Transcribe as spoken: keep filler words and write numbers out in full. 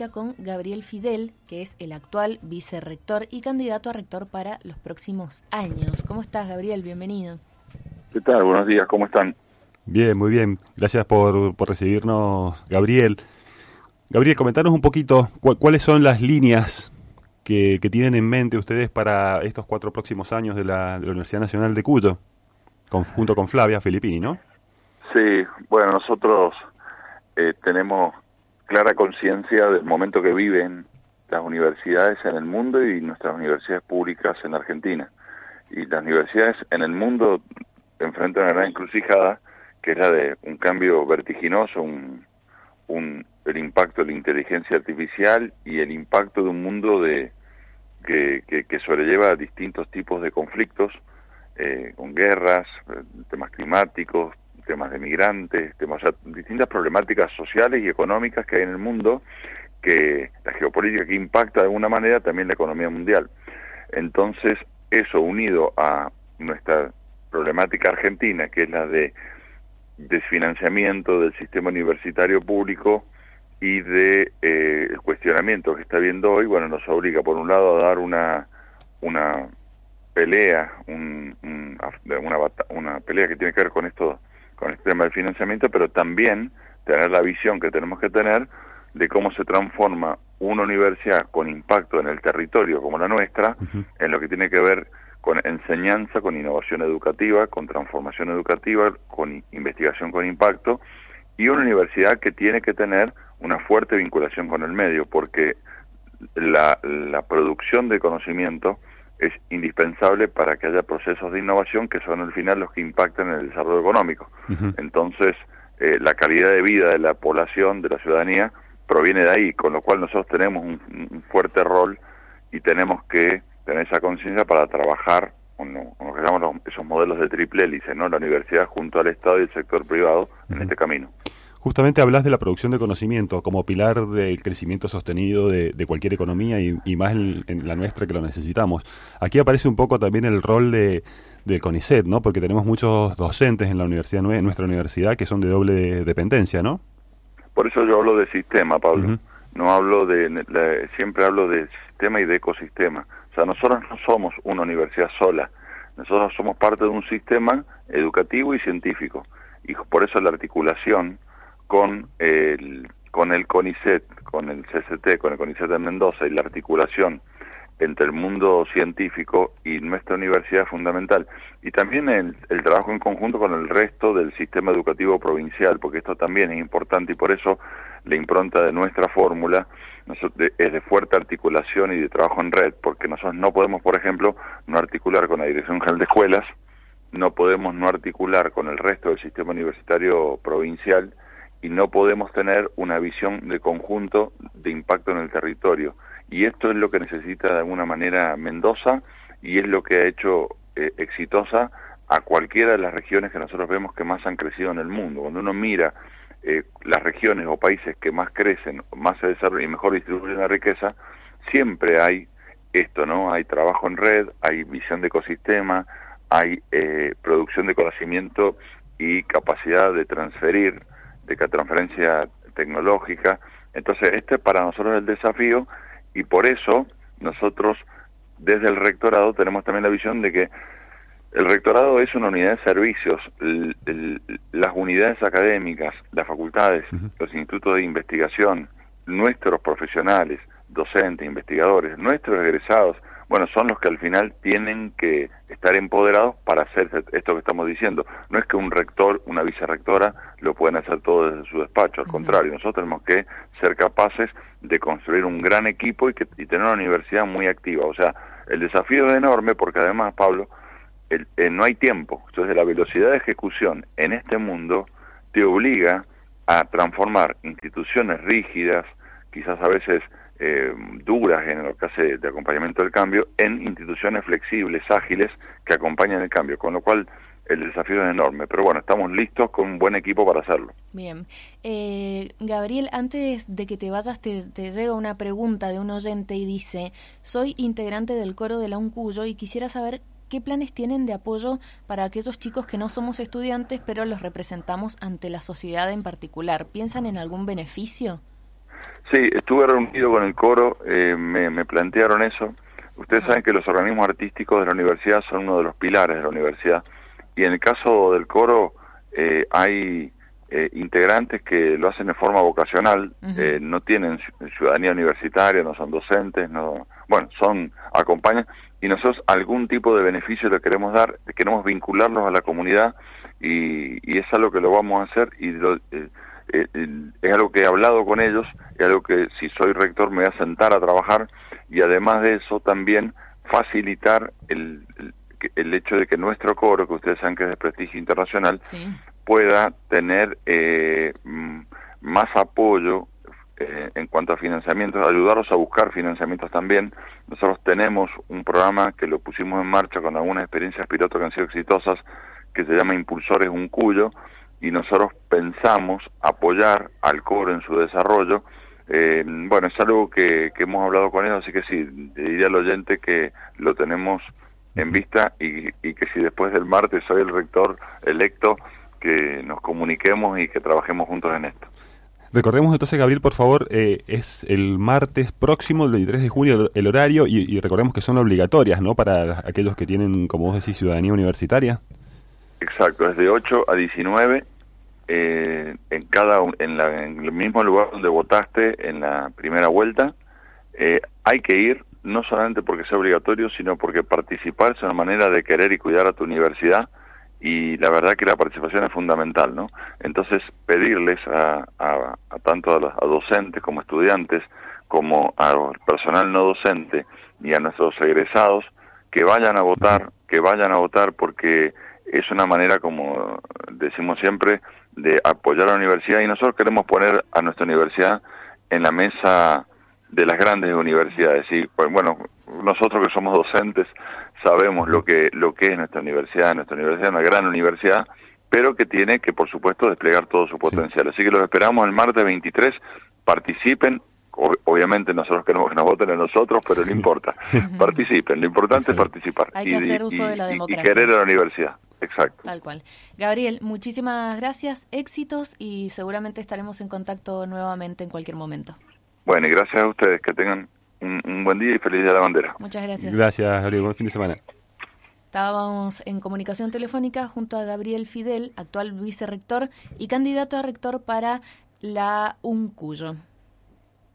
comunica con Gabriel Fidel, que es el actual vicerrector y candidato a rector para los próximos años. ¿Cómo estás, Gabriel? Bienvenido. ¿Qué tal? Buenos días, ¿cómo están? Bien, muy bien. Gracias por, por recibirnos, Gabriel. Gabriel, comentanos un poquito cu- cuáles son las líneas que, que tienen en mente ustedes para estos cuatro próximos años de la, de la Universidad Nacional de Cuyo, con, junto con Flavia Filippini, ¿no? Sí, bueno, nosotros eh, tenemos clara conciencia del momento que viven las universidades en el mundo y nuestras universidades públicas en la Argentina. Y las universidades en el mundo enfrentan una gran encrucijada, que es la de un cambio vertiginoso, un, un, el impacto de la inteligencia artificial y el impacto de un mundo de que, que, que sobrelleva distintos tipos de conflictos, eh, con guerras, temas climáticos, temas de migrantes, temas, o sea, distintas problemáticas sociales y económicas que hay en el mundo, que la geopolítica que impacta de alguna manera también la economía mundial. Entonces, eso unido a nuestra problemática argentina, que es la de desfinanciamiento del sistema universitario público y de eh, el cuestionamiento que está viendo hoy, bueno, nos obliga por un lado a dar una una pelea, un, un, una, una pelea que tiene que ver con esto, con el tema del financiamiento, pero también tener la visión que tenemos que tener de cómo se transforma una universidad con impacto en el territorio como la nuestra, uh-huh. en lo que tiene que ver con enseñanza, con innovación educativa, con transformación educativa, con investigación con impacto, y una universidad que tiene que tener una fuerte vinculación con el medio, porque la, la producción de conocimiento es indispensable para que haya procesos de innovación que son al final los que impactan en el desarrollo económico. Uh-huh. Entonces, eh, la calidad de vida de la población, de la ciudadanía, proviene de ahí, con lo cual nosotros tenemos un, un fuerte rol y tenemos que tener esa conciencia para trabajar con lo, con lo que llamamos los, esos modelos de triple hélice, ¿no? La universidad junto al Estado y el sector privado uh-huh. en este camino. Justamente hablas de la producción de conocimiento como pilar del crecimiento sostenido de, de cualquier economía y, y más en, en la nuestra que lo necesitamos. Aquí aparece un poco también el rol de del CONICET, ¿no? Porque tenemos muchos docentes en la universidad, en nuestra universidad, que son de doble dependencia, ¿no? Por eso yo hablo de sistema, Pablo. Uh-huh. No hablo de, de, siempre hablo de sistema y de ecosistema. O sea, nosotros no somos una universidad sola. Nosotros somos parte de un sistema educativo y científico. Y por eso la articulación con el con el CONICET, con el C C T, con el CONICET de Mendoza y la articulación entre el mundo científico y nuestra universidad es fundamental. Y también el, el trabajo en conjunto con el resto del sistema educativo provincial, porque esto también es importante y por eso la impronta de nuestra fórmula es de fuerte articulación y de trabajo en red, porque nosotros no podemos, por ejemplo, no articular con la Dirección General de Escuelas, no podemos no articular con el resto del sistema universitario provincial y no podemos tener una visión de conjunto de impacto en el territorio. Y esto es lo que necesita de alguna manera Mendoza y es lo que ha hecho eh, exitosa a cualquiera de las regiones que nosotros vemos que más han crecido en el mundo. Cuando uno mira eh, las regiones o países que más crecen, más se desarrollan y mejor distribuyen la riqueza, siempre hay esto, ¿no? Hay trabajo en red, hay visión de ecosistema, hay eh, producción de conocimiento y capacidad de transferir, de transferencia tecnológica. Entonces, este para nosotros es el desafío y por eso nosotros desde el rectorado tenemos también la visión de que el rectorado es una unidad de servicios, el, el, las unidades académicas, las facultades, uh-huh. los institutos de investigación, nuestros profesionales, docentes, investigadores, nuestros egresados, bueno, son los que al final tienen que estar empoderados para hacer esto que estamos diciendo. No es que un rector, una vicerrectora lo puedan hacer todo desde su despacho, al uh-huh. contrario, nosotros tenemos que ser capaces de construir un gran equipo y, que, y tener una universidad muy activa. O sea, el desafío es enorme porque además, Pablo, el, el, no hay tiempo. Entonces, la velocidad de ejecución en este mundo te obliga a transformar instituciones rígidas, quizás a veces eh, duras en el caso de acompañamiento del cambio, en instituciones flexibles, ágiles, que acompañan el cambio, con lo cual el desafío es enorme, pero bueno, estamos listos con un buen equipo para hacerlo. Bien. Eh, Gabriel, antes de que te vayas, te, te llega una pregunta de un oyente y dice: soy integrante del coro de la UNCUYO y quisiera saber qué planes tienen de apoyo para aquellos chicos que no somos estudiantes, pero los representamos ante la sociedad en particular. ¿Piensan en algún beneficio? Sí, estuve reunido con el coro, eh, me, me plantearon eso. Ustedes saben que los organismos artísticos de la universidad son uno de los pilares de la universidad, y en el caso del coro eh, hay eh, integrantes que lo hacen de forma vocacional, uh-huh. eh, no tienen ciudadanía universitaria, no son docentes, no, bueno, son, acompañan, y nosotros algún tipo de beneficio le queremos dar, queremos vincularlos a la comunidad, y, y es algo que lo vamos a hacer, y lo, eh, eh, es algo que he hablado con ellos, es algo que si soy rector me voy a sentar a trabajar, y además de eso también facilitar el, el, el hecho de que nuestro coro, que ustedes saben que es de prestigio internacional, sí. pueda tener eh, más apoyo eh, en cuanto a financiamientos, ayudarlos a buscar financiamientos también. Nosotros tenemos un programa que lo pusimos en marcha con algunas experiencias piloto que han sido exitosas, que se llama Impulsores Un Cuyo, y nosotros pensamos apoyar al coro en su desarrollo. Eh, bueno, es algo que, que hemos hablado con ellos, así que sí, diría al oyente que lo tenemos en vista, y, y que si después del martes soy el rector electo, que nos comuniquemos y que trabajemos juntos en esto. Recordemos entonces, Gabriel, por favor, eh, es el martes próximo, el veintitrés de junio, el horario, y, y recordemos que son obligatorias, ¿no?, para aquellos que tienen, como vos decís, ciudadanía universitaria. Exacto, es de ocho a diecinueve. Eh, en cada en, la, en el mismo lugar donde votaste en la primera vuelta. Eh, hay que ir, no solamente porque sea obligatorio, sino porque participar es una manera de querer y cuidar a tu universidad, y la verdad que la participación es fundamental, ¿no? Entonces, pedirles a, a, a tanto a, los, a docentes como estudiantes, como al personal no docente y a nuestros egresados, que vayan a votar, que vayan a votar, porque es una manera, como decimos siempre, de apoyar a la universidad, y nosotros queremos poner a nuestra universidad en la mesa de las grandes universidades. Y pues, bueno, nosotros que somos docentes sabemos lo que lo que es nuestra universidad. Nuestra universidad es una gran universidad, pero que tiene que, por supuesto, desplegar todo su potencial. Sí. Así que los esperamos el martes veintitrés, participen. Obviamente nosotros queremos que nos voten a nosotros, pero no importa, participen, lo importante sí. es participar. Hay que y, hacer uso y, de la democracia. Y querer a la universidad, exacto. Tal cual. Gabriel, muchísimas gracias, éxitos, y seguramente estaremos en contacto nuevamente en cualquier momento. Bueno, y gracias a ustedes, que tengan un, un buen día y feliz día de la bandera. Muchas gracias. Gracias, Gabriel, buen fin de semana. Estábamos en comunicación telefónica junto a Gabriel Fidel, actual vicerrector y candidato a rector para la UNCUYO.